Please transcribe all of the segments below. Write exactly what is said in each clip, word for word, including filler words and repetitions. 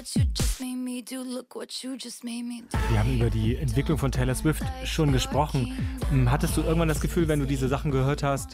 Wir haben über die Entwicklung von Taylor Swift schon gesprochen. Hattest du irgendwann das Gefühl, wenn du diese Sachen gehört hast,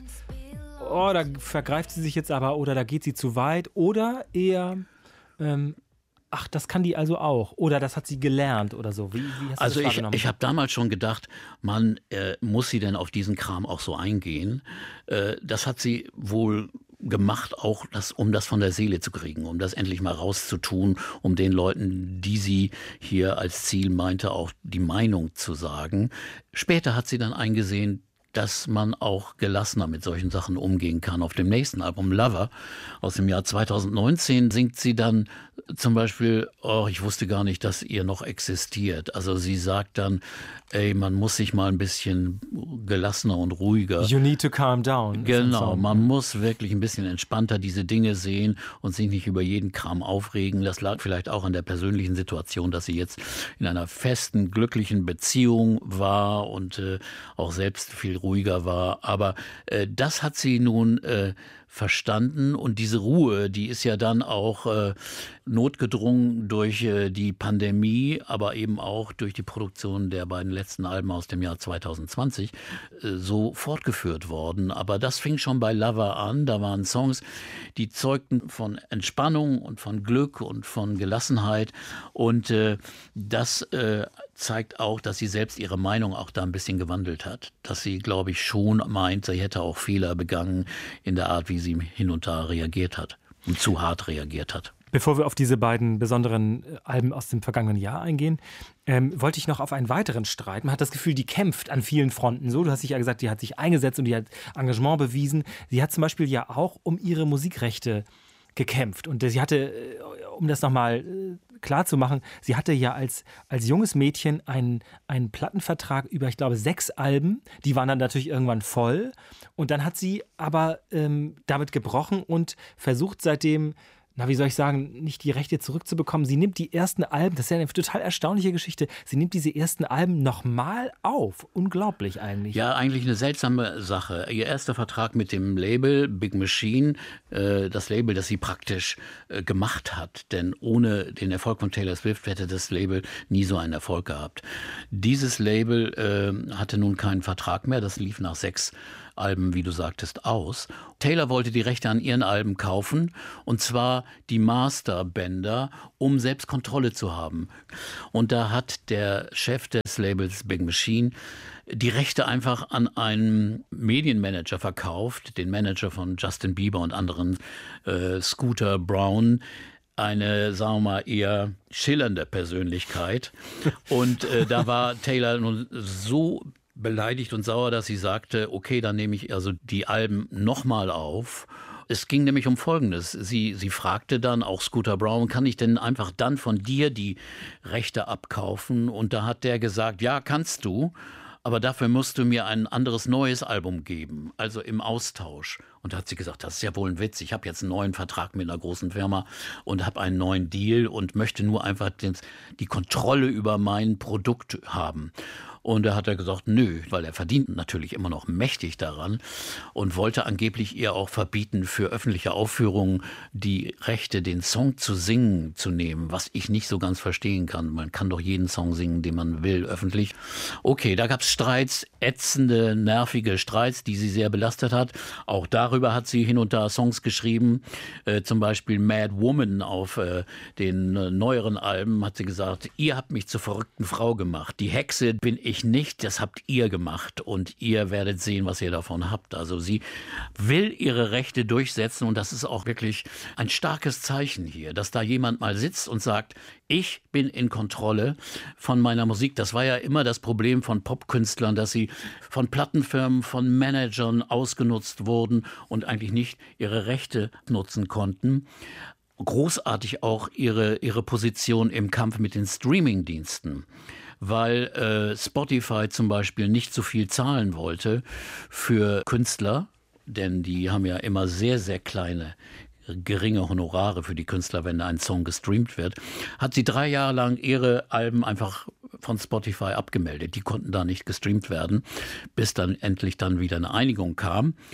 oh, da vergreift sie sich jetzt aber oder da geht sie zu weit, oder eher, ähm, ach, das kann die also auch, oder das hat sie gelernt oder so? Wie, wie hast du also das ich, wahrgenommen? ich habe damals schon gedacht, man äh, muss sie denn auf diesen Kram auch so eingehen? Äh, das hat sie wohl gemacht, auch das, um das von der Seele zu kriegen, um das endlich mal rauszutun, um den Leuten, die sie hier als Ziel meinte, auch die Meinung zu sagen. Später hat sie dann eingesehen, dass man auch gelassener mit solchen Sachen umgehen kann. Auf dem nächsten Album Lover aus dem Jahr zweitausendneunzehn singt sie dann zum Beispiel, oh, ich wusste gar nicht, dass ihr noch existiert. Also sie sagt dann, ey, man muss sich mal ein bisschen gelassener und ruhiger. You need to calm down. Genau, man muss wirklich ein bisschen entspannter diese Dinge sehen und sich nicht über jeden Kram aufregen. Das lag vielleicht auch an der persönlichen Situation, dass sie jetzt in einer festen, glücklichen Beziehung war und äh, auch selbst viel ruhiger war. Aber äh, das hat sie nun äh, verstanden, und diese Ruhe, die ist ja dann auch äh, notgedrungen durch äh, die Pandemie, aber eben auch durch die Produktion der beiden letzten Alben aus dem Jahr zweitausendzwanzig äh, so fortgeführt worden. Aber das fing schon bei Lover an. Da waren Songs, die zeugten von Entspannung und von Glück und von Gelassenheit, und äh, das äh, zeigt auch, dass sie selbst ihre Meinung auch da ein bisschen gewandelt hat. Dass sie, glaube ich, schon meint, sie hätte auch Fehler begangen in der Art, wie sie hin und da reagiert hat und zu hart reagiert hat. Bevor wir auf diese beiden besonderen Alben aus dem vergangenen Jahr eingehen, ähm, wollte ich noch auf einen weiteren Streit. Man hat das Gefühl, die kämpft an vielen Fronten so. Du hast dich ja gesagt, die hat sich eingesetzt und die hat Engagement bewiesen. Sie hat zum Beispiel ja auch um ihre Musikrechte gekämpft. Und sie hatte, um das nochmal klar zu machen, sie hatte ja als, als junges Mädchen einen, einen Plattenvertrag über, ich glaube, sechs Alben. Die waren dann natürlich irgendwann voll. Und dann hat sie aber ähm, damit gebrochen und versucht seitdem, na, wie soll ich sagen, nicht die Rechte zurückzubekommen. Sie nimmt die ersten Alben, das ist ja eine total erstaunliche Geschichte, sie nimmt diese ersten Alben nochmal auf. Unglaublich eigentlich. Ja, eigentlich eine seltsame Sache. Ihr erster Vertrag mit dem Label Big Machine, äh, das Label, das sie praktisch äh, gemacht hat, denn ohne den Erfolg von Taylor Swift hätte das Label nie so einen Erfolg gehabt. Dieses Label äh, hatte nun keinen Vertrag mehr, das lief nach sechs Alben, wie du sagtest, aus. Taylor wollte die Rechte an ihren Alben kaufen, und zwar die Masterbänder, um selbst Kontrolle zu haben. Und da hat der Chef des Labels Big Machine die Rechte einfach an einen Medienmanager verkauft, den Manager von Justin Bieber und anderen, äh, Scooter Braun, eine, sagen wir mal, eher schillernde Persönlichkeit. Und äh, da war Taylor nun so beleidigt und sauer, dass sie sagte, okay, dann nehme ich also die Alben nochmal auf. Es ging nämlich um Folgendes. Sie, sie fragte dann auch Scooter Braun, kann ich denn einfach dann von dir die Rechte abkaufen? Und da hat der gesagt, ja, kannst du, aber dafür musst du mir ein anderes neues Album geben, also im Austausch. Und da hat sie gesagt, das ist ja wohl ein Witz, ich habe jetzt einen neuen Vertrag mit einer großen Firma und habe einen neuen Deal und möchte nur einfach den, die Kontrolle über mein Produkt haben. Und da hat er gesagt, nö, weil er verdient natürlich immer noch mächtig daran und wollte angeblich ihr auch verbieten, für öffentliche Aufführungen die Rechte, den Song zu singen, zu nehmen, was ich nicht so ganz verstehen kann. Man kann doch jeden Song singen, den man will, öffentlich. Okay, da gab es Streits, ätzende, nervige Streits, die sie sehr belastet hat. Auch darüber hat sie hin und da Songs geschrieben, äh, zum Beispiel Mad Woman auf äh, den äh, neueren Alben hat sie gesagt, ihr habt mich zur verrückten Frau gemacht. Die Hexe bin ich nicht, das habt ihr gemacht und ihr werdet sehen, was ihr davon habt. Also sie will ihre Rechte durchsetzen, und das ist auch wirklich ein starkes Zeichen hier, dass da jemand mal sitzt und sagt, ich bin in Kontrolle von meiner Musik. Das war ja immer das Problem von Popkünstlern, dass sie von Plattenfirmen, von Managern ausgenutzt wurden und eigentlich nicht ihre Rechte nutzen konnten. Großartig auch ihre, ihre Position im Kampf mit den Streamingdiensten, weil äh, Spotify zum Beispiel nicht so viel zahlen wollte für Künstler, denn die haben ja immer sehr, sehr kleine, geringe Honorare für die Künstler, wenn ein Song gestreamt wird, hat sie drei Jahre lang ihre Alben einfach von Spotify abgemeldet. Die konnten da nicht gestreamt werden, bis dann endlich dann wieder eine Einigung kam.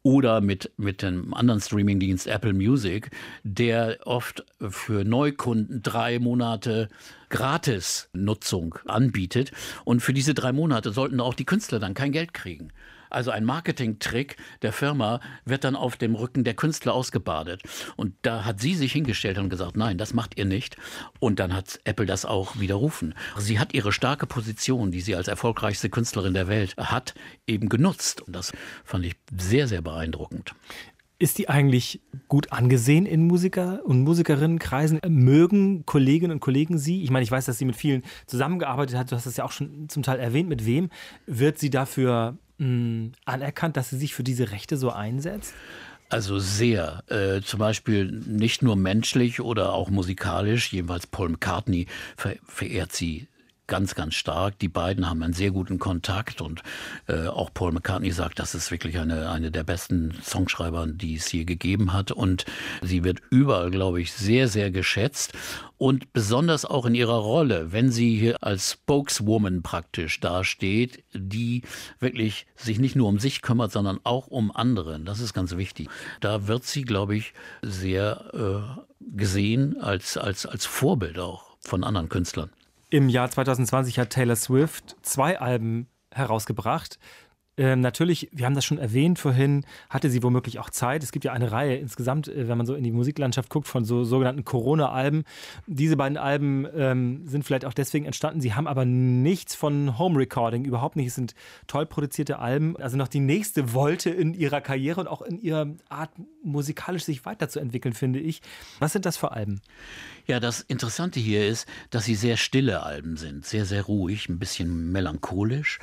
oder mit, mit dem anderen Streamingdienst Apple Music, der oft für Neukunden drei Monate Gratis-Nutzung anbietet. Und für diese drei Monate sollten auch die Künstler dann kein Geld kriegen. Also ein Marketingtrick der Firma wird dann auf dem Rücken der Künstler ausgebadet. Und da hat sie sich hingestellt und gesagt, nein, das macht ihr nicht. Und dann hat Apple das auch widerrufen. Sie hat ihre starke Position, die sie als erfolgreichste Künstlerin der Welt hat, eben genutzt. Und das fand ich sehr, sehr beeindruckend. Ist die eigentlich gut angesehen in Musiker- und Musikerinnenkreisen? Mögen Kolleginnen und Kollegen sie? Ich meine, ich weiß, dass sie mit vielen zusammengearbeitet hat. Du hast das ja auch schon zum Teil erwähnt. Mit wem wird sie dafür mh, anerkannt, dass sie sich für diese Rechte so einsetzt? Also sehr. Äh, zum Beispiel nicht nur menschlich oder auch musikalisch. Jedenfalls Paul McCartney ver- verehrt sie ganz, ganz stark. Die beiden haben einen sehr guten Kontakt und äh, auch Paul McCartney sagt, das ist wirklich eine, eine der besten Songschreiber, die es je gegeben hat. Und sie wird überall, glaube ich, sehr, sehr geschätzt und besonders auch in ihrer Rolle, wenn sie hier als Spokeswoman praktisch dasteht, die wirklich sich nicht nur um sich kümmert, sondern auch um andere. Das ist ganz wichtig. Da wird sie, glaube ich, sehr äh, gesehen als, als, als Vorbild auch von anderen Künstlern. Im Jahr zwanzig zwanzig hat Taylor Swift zwei Alben herausgebracht. Ähm, natürlich, wir haben das schon erwähnt vorhin, hatte sie womöglich auch Zeit. Es gibt ja eine Reihe insgesamt, äh, wenn man so in die Musiklandschaft guckt, von so sogenannten Corona-Alben. Diese beiden Alben ähm, sind vielleicht auch deswegen entstanden. Sie haben aber nichts von Home-Recording, überhaupt nicht. Es sind toll produzierte Alben. Also noch die nächste Wolte in ihrer Karriere und auch in ihrer Art, musikalisch sich weiterzuentwickeln, finde ich. Was sind das für Alben? Ja, das Interessante hier ist, dass sie sehr stille Alben sind. Sehr, sehr ruhig, ein bisschen melancholisch.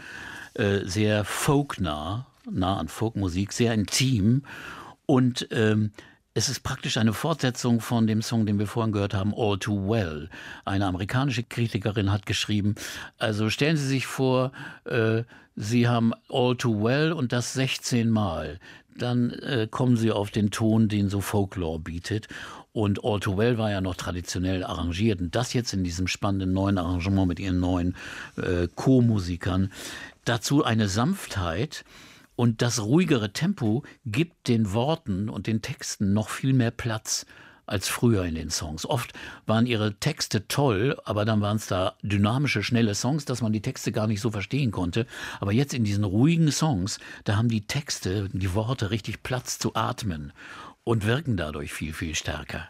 Sehr folknah, nah an Folkmusik, sehr intim und ähm, es ist praktisch eine Fortsetzung von dem Song, den wir vorhin gehört haben, All Too Well. Eine amerikanische Kritikerin hat geschrieben, also stellen Sie sich vor, äh, Sie haben All Too Well und das sechzehn Mal. Dann äh, kommen Sie auf den Ton, den so Folklore bietet. Und All Too Well war ja noch traditionell arrangiert. Und das jetzt in diesem spannenden neuen Arrangement mit ihren neuen äh, Co-Musikern. Dazu eine Sanftheit und das ruhigere Tempo gibt den Worten und den Texten noch viel mehr Platz als früher in den Songs. Oft waren ihre Texte toll, aber dann waren es da dynamische, schnelle Songs, dass man die Texte gar nicht so verstehen konnte. Aber jetzt in diesen ruhigen Songs, da haben die Texte, die Worte richtig Platz zu atmen und wirken dadurch viel, viel stärker.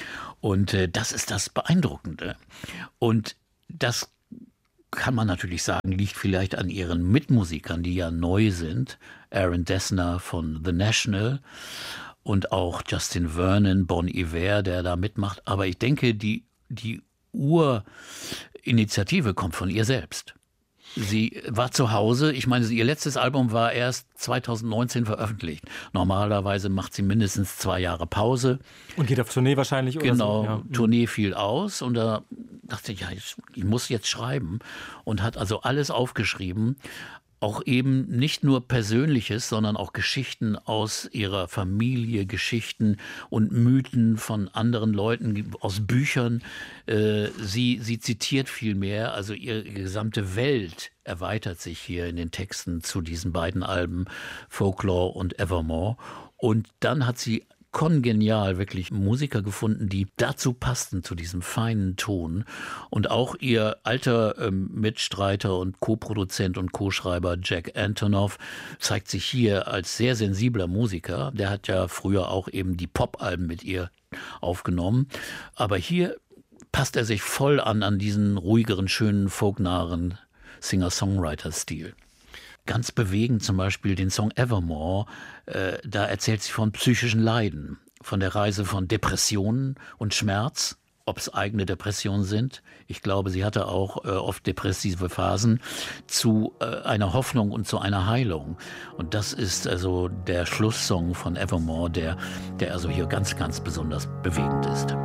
Und äh, das ist das Beeindruckende. Und das kann man natürlich sagen, liegt vielleicht an ihren Mitmusikern, die ja neu sind. Aaron Dessner von The National und auch Justin Vernon, Bon Iver, der da mitmacht. Aber ich denke, die, die Urinitiative kommt von ihr selbst. Sie war zu Hause, ich meine, ihr letztes Album war erst zwanzig neunzehn veröffentlicht. Normalerweise macht sie mindestens zwei Jahre Pause. Und geht auf Tournee wahrscheinlich oder Genau, so. Ja. Tournee fiel aus und da dachte ich, ja, ich, ich muss jetzt schreiben und hat also alles aufgeschrieben. Auch eben nicht nur Persönliches, sondern auch Geschichten aus ihrer Familie, Geschichten und Mythen von anderen Leuten, aus Büchern. Äh, sie, sie zitiert viel mehr, also ihre gesamte Welt erweitert sich hier in den Texten zu diesen beiden Alben, Folklore und Evermore. Und dann hat sie kongenial wirklich Musiker gefunden, die dazu passten, zu diesem feinen Ton. Und auch ihr alter ähm, Mitstreiter und Co-Produzent und Co-Schreiber Jack Antonoff zeigt sich hier als sehr sensibler Musiker. Der hat ja früher auch eben die Pop-Alben mit ihr aufgenommen. Aber hier passt er sich voll an, an diesen ruhigeren, schönen, folknahen Singer-Songwriter-Stil. Ganz bewegend zum Beispiel den Song Evermore, äh, da erzählt sie von psychischen Leiden, von der Reise von Depressionen und Schmerz, ob es eigene Depressionen sind. Ich glaube, sie hatte auch äh, oft depressive Phasen, zu äh, einer Hoffnung und zu einer Heilung. Und das ist also der Schlusssong von Evermore, der, der also hier ganz, ganz besonders bewegend ist.